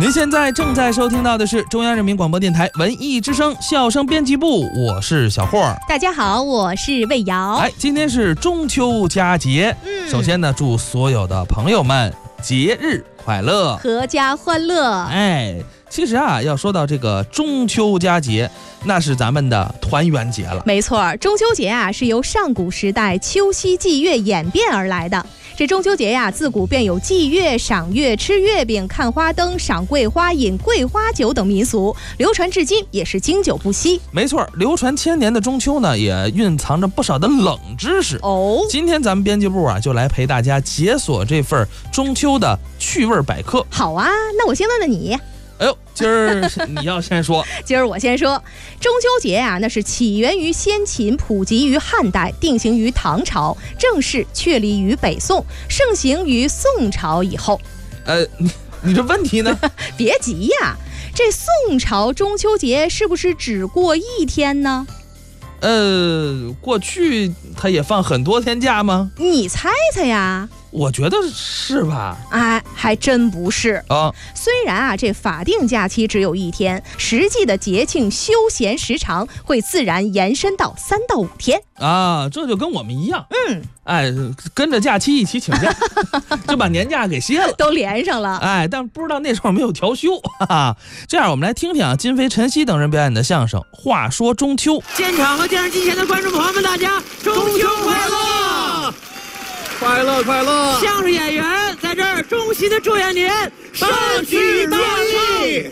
您现在正在收听到的是中央人民广播电台文艺之声笑声编辑部，我是小霍。 大家好，我是魏瑶。 今天是中秋佳节，首先呢，祝所有的朋友们节日快乐， 阖家欢乐。 其实啊，要说到这个中秋佳节，那是咱们的团圆节了。 没错，中秋节啊是由上古时代秋夕祭月演变而来的。这中秋节呀，自古便有祭月、赏月、吃月饼、看花灯、赏桂花、饮桂花酒等民俗，流传至今也是经久不息。 没错，流传千年的中秋呢，也蕴藏着不少的冷知识哦。今天咱们编辑部啊，就来陪大家解锁这份中秋的趣味百科。 好啊，那我先问问你。 哎呦，今儿你要先说。 今儿我先说，中秋节啊，那是起源于先秦，普及于汉代，定型于唐朝，正式确立于北宋，盛行于宋朝以后。 你这问题呢？ 别急呀，这宋朝中秋节是不是只过一天呢？ 过去他也放很多天假吗？ 你猜猜呀。 我觉得是吧？ 还真不是啊。虽然啊，这法定假期只有一天，实际的节庆休闲时长会自然延伸到3到5天啊。这就跟我们一样，跟着假期一起请假，就把年假给歇了， 都连上了。 但不知道那时候没有调休。这样，我们来听听金飞、陈曦等人表演的相声《话说中秋》。 现场和电视机前的观众朋友们，大家中秋快乐！ 快乐快乐！ 相声演员在这儿衷心的祝愿您大吉大利！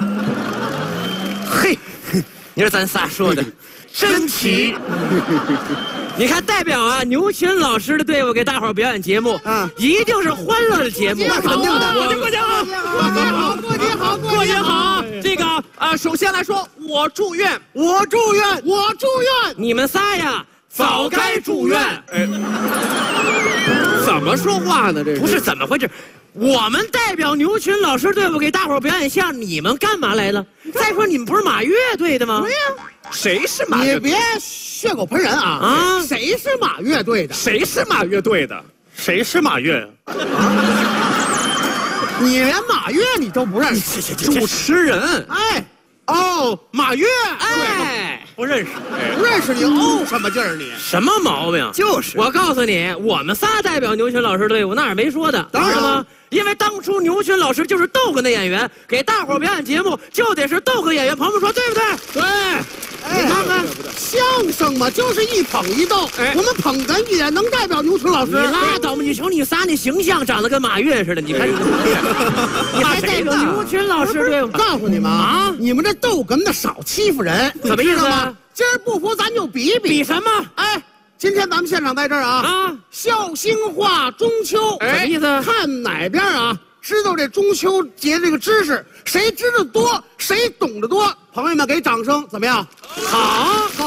嘿，你说咱仨说的真齐。你看，代表啊牛群老师的队伍给大伙儿表演节目，一定是欢乐的节目。 肯定的。 过节好，过节好，过节好，过节好。 这个首先来说，我祝愿， 你们仨呀，早该住院。 怎么说话呢？这不是怎么回事？我们代表牛群老师队伍给大伙儿表演相声，你们干嘛来了？再说你们不是马乐队的吗？ 对呀，谁是马乐队？ 你别血口喷人啊！谁是马乐队的？ 谁是马乐队的？谁是马乐？ 你连马乐你都不认识？ 主持人？ 马乐？ 不认识。 不认识你什么劲儿你？ 什么毛病？ 就是我告诉你，我们仨代表牛群老师队伍，那也没说的， 当然吗？因为当初牛群老师就是逗哏的演员，给大伙儿表演节目就得是逗哏演员，朋友们说对不对？ 对。你看看，相声嘛，就是一捧一逗。我们捧哏也能代表牛群老师。 你拉倒吧！你瞅你仨那形象长得跟马跃似的，你看你还代表牛群老师队伍？ 告诉你们你们这逗哏的少欺负人， 怎么意思啊？ 今儿不服咱就比比。 比什么？ 今天咱们现场在这儿笑星话中秋， 什么意思？ 看哪边知道这中秋节这个知识，谁知道多，谁懂得多，朋友们给掌声，怎么样？ 好，